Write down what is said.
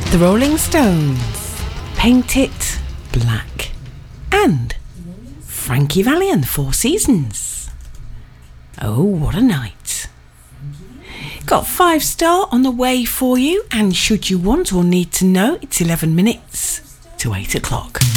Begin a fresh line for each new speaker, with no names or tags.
The Rolling Stones, Paint It Black, and Frankie Valli and the Four Seasons. Oh, what a night. Got 5-star on the way for you, and should you want or need to know, it's 11 minutes to 8 o'clock.